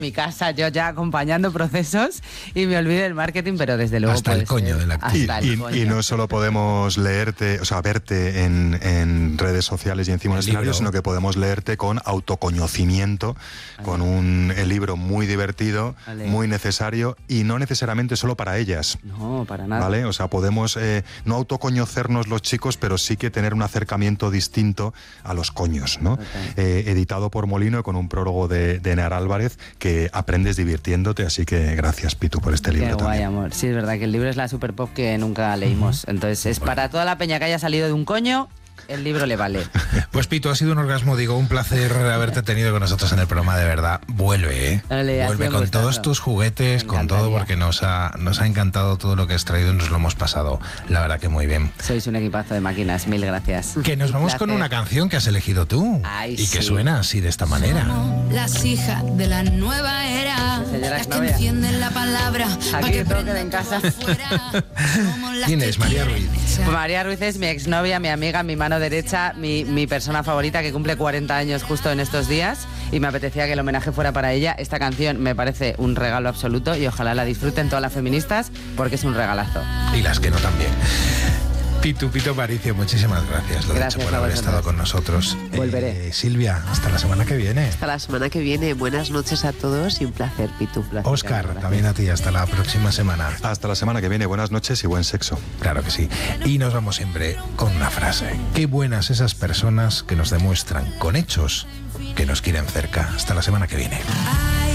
mi casa, yo ya acompañando procesos y me olvido del marketing, pero desde luego hasta el coño de la actividad. Y no solo podemos leerte, o sea, verte en redes sociales y encima en escenarios, sino que podemos leerte con autoconocimiento, con un libro muy divertido, muy necesario y no necesariamente solo para ellas. No, para nada. ¿Vale? O sea, podemos no autoconocernos los chicos, pero sí que tener un acercamiento distinto a los coños, ¿no? Editado por Molino con un prólogo de Near Álvarez, que aprendes divirtiéndote, así que gracias, Pitu, por este libro. Qué guay, también. amor. Sí, es verdad que el libro es la super pop que nunca leímos. Entonces, es para toda la peña que haya salido de un coño, el libro le vale. Pues Pitu, ha sido un orgasmo, digo, un placer haberte tenido con nosotros en el programa, de verdad. Vuelve, ¿eh? Vale, vuelve con todos tus juguetes, con todo, porque nos ha encantado todo lo que has traído y nos lo hemos pasado, la verdad que muy bien. Sois un equipazo de máquinas, mil gracias. Que nos vamos con una canción que has elegido tú. Ay, y que sí. suena así, de esta manera. Las hijas de la nueva era, las que encienden la palabra. Aquí que todo queda en casa. ¿Quién es María Ruiz? Pues María Ruiz es mi exnovia, mi amiga, mi mano derecha, mi persona favorita, que cumple 40 años justo en estos días, y me apetecía que el homenaje fuera para ella. Esta canción me parece un regalo absoluto y ojalá la disfruten todas las feministas porque es un regalazo. Y las que no también. Pitu Aparicio, muchísimas gracias, lo Gracias dicho, por a haber vosotros. estado con nosotros. Volveré. Silvia, hasta la semana que viene. Hasta la semana que viene. Buenas noches a todos y un placer, Pitu. Óscar, también a ti, hasta la próxima semana. Hasta la semana que viene, buenas noches y buen sexo. Claro que sí. Y nos vamos siempre con una frase. Qué buenas esas personas que nos demuestran con hechos que nos quieren cerca. Hasta la semana que viene.